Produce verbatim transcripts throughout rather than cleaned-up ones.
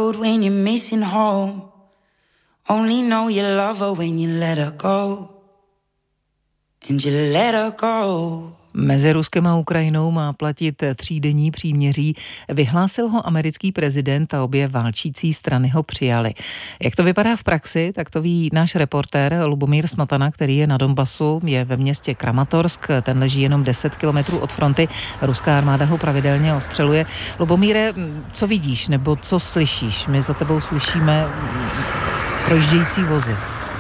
road when you're missing home. Only know you love her when you let her go. And you let her go. Mezi Ruskem a Ukrajinou má platit třídenní příměří. Vyhlásil ho americký prezident a obě válčící strany ho přijali. Jak to vypadá v praxi, tak to ví náš reportér Lubomír Smatana, který je na Donbasu, je ve městě Kramatorsk, ten leží jenom deset kilometrů od fronty. Ruská armáda ho pravidelně ostřeluje. Lubomíre, co vidíš nebo co slyšíš? My za tebou slyšíme projíždějící vozy.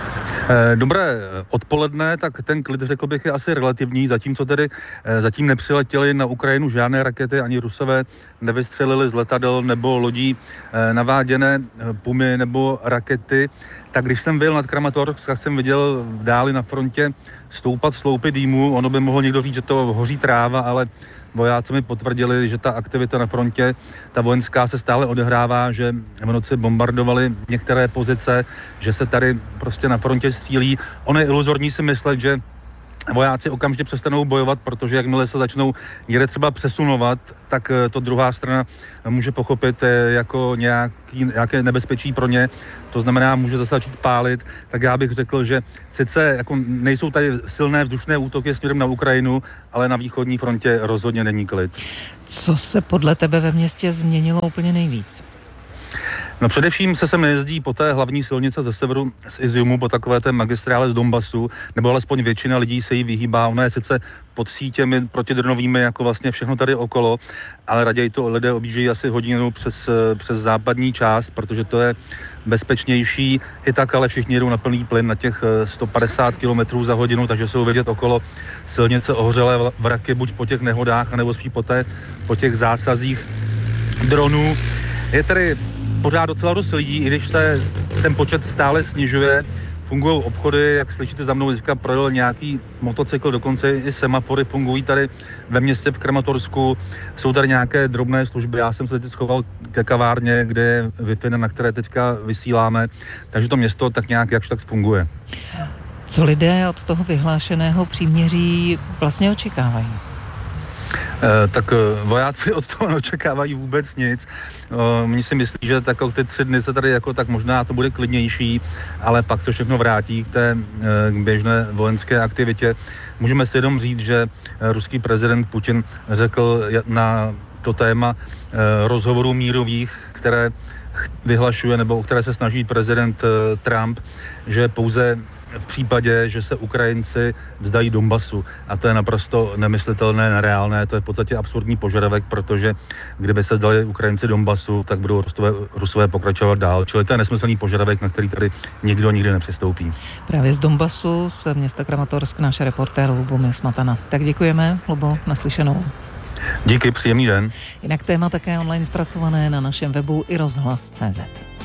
Dobré odpoledne, tak ten klid, řekl bych, je asi relativní, zatímco tedy zatím nepřiletěly na Ukrajinu žádné rakety, ani Rusové nevystřelili z letadel nebo lodí naváděné pumy nebo rakety. Tak když jsem byl nad Kramatorsk, tak jsem viděl v dáli na frontě stoupat sloupy dýmu. Ono by mohl někdo říct, že to hoří tráva, ale vojáci mi potvrdili, že ta aktivita na frontě, ta vojenská, se stále odehrává, že v noci bombardovali některé pozice, že se tady prostě na frontě střílí. Ono je iluzorní si myslet, že vojáci okamžitě přestanou bojovat, protože jakmile se začnou někde třeba přesunovat, tak to druhá strana může pochopit jako nějaký, nějaké nebezpečí pro ně. To znamená, může zase začít pálit. Tak já bych řekl, že sice jako nejsou tady silné vzdušné útoky směrem na Ukrajinu, ale na východní frontě rozhodně není klid. Co se podle tebe ve městě změnilo úplně nejvíc? No především se sem nejezdí po té hlavní silnice ze severu z Iziumu, po takové té magistrále z Donbasu, nebo alespoň většina lidí se jí vyhýbá. Ona je sice pod sítěmi protidronovými, jako vlastně všechno tady okolo, ale raději to lidé objíždějí asi hodinu přes, přes západní část, protože to je bezpečnější. I tak ale všichni jedou na plný plyn na těch sto padesát kilometrů za hodinu, takže jsou vidět okolo silnice ohořelé vraky, buď po těch nehodách, anebo spíš po, té, po těch zásazích dronů. Je tady pořád docela dost lidí, i když se ten počet stále snižuje. Fungují obchody, jak slyšíte za mnou, teďka projel nějaký motocykl, dokonce i semafory fungují tady ve městě v Kramatorsku. Jsou tady nějaké drobné služby, já jsem se teď schoval ke kavárně, kde je Wi-Fi, na které teďka vysíláme, takže to město tak nějak jakž tak funguje. Co lidé od toho vyhlášeného příměří vlastně očekávají? Eh, tak vojáci od toho neočekávají vůbec nic. Oni si myslí, že tak, ty tři dny se tady jako tak možná to bude klidnější, ale pak se všechno vrátí k té k běžné vojenské aktivitě. Můžeme si jenom říct, že ruský prezident Putin řekl na to téma rozhovorů mírových, které vyhlašuje nebo o které se snaží prezident Trump, že pouze v případě, že se Ukrajinci vzdají Donbasu. A to je naprosto nemyslitelné, nereálné, to je v podstatě absurdní požadavek, protože kdyby se vzdali Ukrajinci Donbasu, tak budou Rusové, Rusové pokračovat dál. Čili to je nesmyslný požadavek, na který tady nikdo nikdy nepřistoupí. Právě z Donbasu, z města Kramatorsk, náš reportér Lubomír Smatana. Tak děkujeme, Lubo, naslyšenou. Díky, příjemný den. Jinak téma také online zpracované na našem webu i rozhlas tečka cé zet.